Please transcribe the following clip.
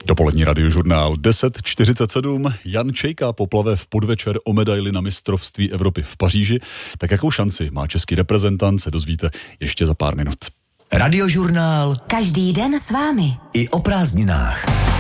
Dopolední radiožurnál 10:47. Jan Čejka poplave v podvečer o medaili na mistrovství Evropy v Paříži. Tak jakou šanci má český reprezentant, se dozvíte ještě za pár minut. Radiožurnál. Každý den s vámi. I o prázdninách.